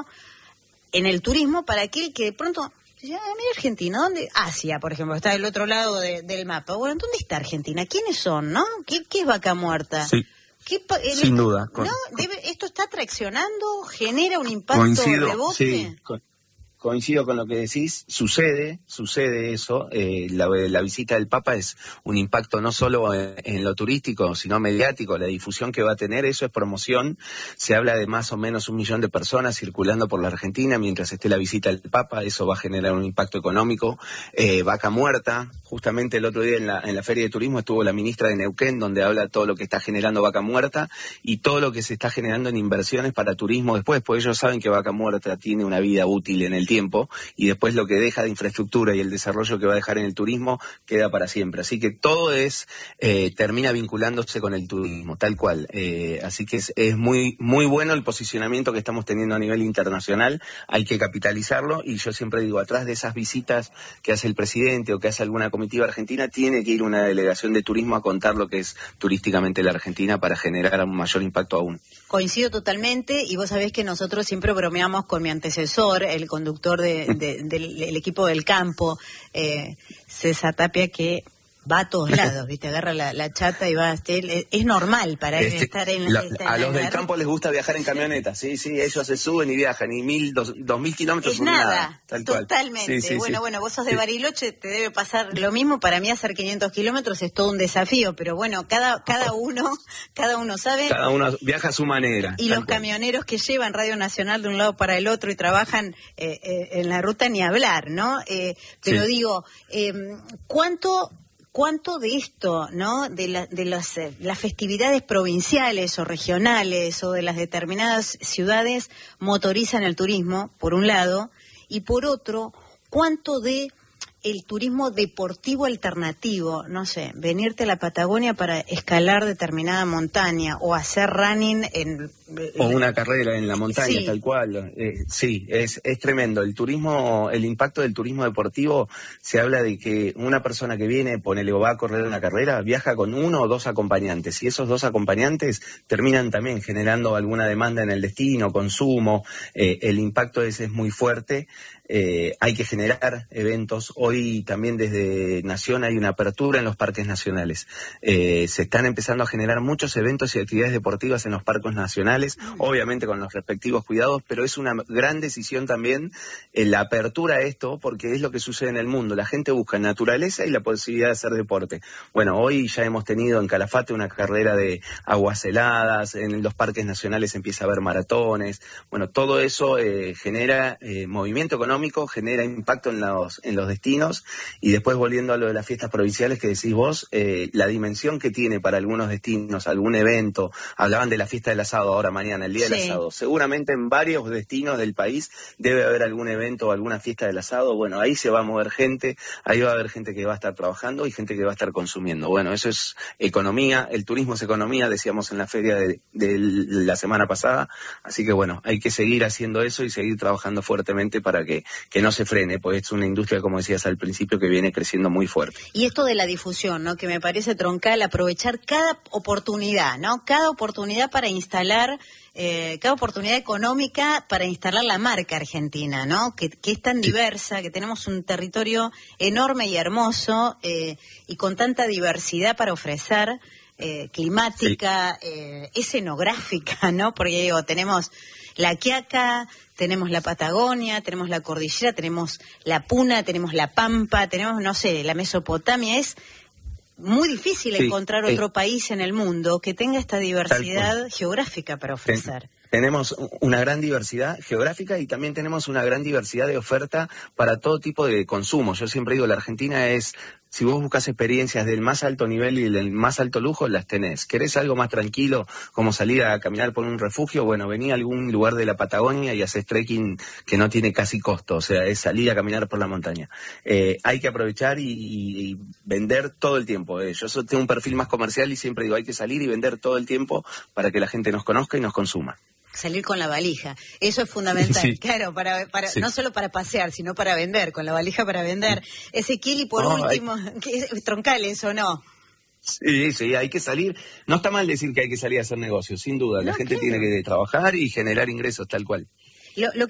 ejemplo, en el turismo para aquel que de pronto dice, mira Argentina, ¿dónde? Asia, por ejemplo, está del otro lado del mapa. Bueno, ¿dónde está Argentina? ¿Quiénes son, no? ¿Qué es Vaca Muerta? Sí. Sin duda. ¿Esto está traccionando? ¿Genera un impacto rebote? Sí, coincido con lo que decís, sucede eso, la visita del Papa es un impacto no solo en lo turístico, sino mediático, la difusión que va a tener, eso es promoción, se habla de más o menos 1 millón de personas circulando por la Argentina mientras esté la visita del Papa, eso va a generar un impacto económico, Vaca Muerta, justamente el otro día en la Feria de Turismo estuvo la ministra de Neuquén, donde habla todo lo que está generando Vaca Muerta y todo lo que se está generando en inversiones para turismo después, porque ellos saben que Vaca Muerta tiene una vida útil en el tiempo y después lo que deja de infraestructura y el desarrollo que va a dejar en el turismo queda para siempre. Así que todo termina vinculándose con el turismo, tal cual. Así que es muy, muy bueno el posicionamiento que estamos teniendo a nivel internacional, hay que capitalizarlo y yo siempre digo, atrás de esas visitas que hace el presidente o que hace alguna comitiva argentina, tiene que ir una delegación de turismo a contar lo que es turísticamente la Argentina para generar un mayor impacto aún. Coincido totalmente y vos sabés que nosotros siempre bromeamos con mi antecesor, el conductor del equipo del campo, César Tapia, que va a todos lados, ¿viste? Agarra la chata y va a es normal para él estar en a los del campo les gusta viajar en camioneta, sí, ellos se suben y viajan, y 2.000 kilómetros son nada, tal totalmente. Sí, bueno, vos sos de Bariloche, te debe pasar lo mismo, para mí hacer 500 kilómetros es todo un desafío, pero bueno, cada uno sabe. Cada uno viaja a su manera. Y los camioneros que llevan Radio Nacional de un lado para el otro y trabajan en la ruta ni hablar, ¿no? Pero digo, ¿Cuánto de esto, no, de las festividades provinciales o regionales o de las determinadas ciudades motorizan el turismo, por un lado, y por otro, cuánto de el turismo deportivo alternativo, no sé, venirte a la Patagonia para escalar determinada montaña o hacer running o una carrera en la montaña, sí. Tal cual. Sí, es tremendo. El turismo, el impacto del turismo deportivo, se habla de que una persona que viene, ponele o va a correr una carrera, viaja con 1 o 2 acompañantes, y esos 2 acompañantes terminan también generando alguna demanda en el destino, consumo, el impacto ese es muy fuerte. Hay que generar eventos. Hoy también desde Nación hay una apertura en los parques nacionales. Se están empezando a generar muchos eventos y actividades deportivas en los parques nacionales, obviamente con los respectivos cuidados, pero es una gran decisión también la apertura a esto, porque es lo que sucede en el mundo. La gente busca naturaleza y la posibilidad de hacer deporte. Bueno, hoy ya hemos tenido en Calafate una carrera de aguas heladas, en los parques nacionales empieza a haber maratones. Bueno, todo eso genera movimiento económico, genera impacto en los destinos, y después volviendo a lo de las fiestas provinciales que decís vos, la dimensión que tiene para algunos destinos, algún evento, hablaban de la fiesta del asado ahora mañana, el día del asado, seguramente en varios destinos del país debe haber algún evento o alguna fiesta del asado. Bueno, ahí se va a mover gente, ahí va a haber gente que va a estar trabajando y gente que va a estar consumiendo. Bueno, eso es economía, el turismo es economía, decíamos en la feria de la semana pasada, así que bueno, hay que seguir haciendo eso y seguir trabajando fuertemente para que no se frene, pues es una industria, como decías al principio, que viene creciendo muy fuerte. Y esto de la difusión, ¿no? Que me parece troncal, aprovechar cada oportunidad, ¿no? Cada oportunidad para instalar, cada oportunidad económica para instalar la marca argentina, ¿no? Que es tan diversa, que tenemos un territorio enorme y hermoso, y con tanta diversidad para ofrecer, climática, escenográfica, ¿no? Porque digo, tenemos la Quiaca, tenemos la Patagonia, tenemos la cordillera, tenemos la Puna, tenemos la Pampa, tenemos, no sé, la Mesopotamia. Es muy difícil encontrar otro país en el mundo que tenga esta diversidad geográfica para ofrecer. Tenemos una gran diversidad geográfica y también tenemos una gran diversidad de oferta para todo tipo de consumo. Yo siempre digo, la Argentina es, si vos buscas experiencias del más alto nivel y del más alto lujo, las tenés. ¿Querés algo más tranquilo, como salir a caminar por un refugio? Bueno, vení a algún lugar de la Patagonia y haces trekking que no tiene casi costo, o sea, es salir a caminar por la montaña. Hay que aprovechar y vender todo el tiempo. Yo tengo un perfil más comercial y siempre digo, hay que salir y vender todo el tiempo para que la gente nos conozca y nos consuma. Salir con la valija, eso es fundamental, claro, no solo para pasear, sino para vender, con la valija para vender. Ezequiel, y por último, ¿es troncal eso, no? Sí, hay que salir. No está mal decir que hay que salir a hacer negocios, sin duda. La gente tiene que trabajar y generar ingresos, tal cual. Lo